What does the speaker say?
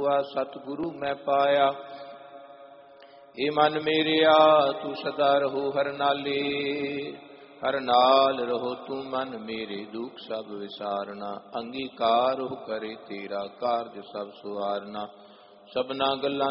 हुआ सतगुरु मैं पाया। ए मन मेरिया तू सदा रहो हर नाले, हर नाल रहो तू मन मेरे, दुख सब विसारना। अंगीकार हो करे तेरा कारज सब सुवारना। सबना गल्लां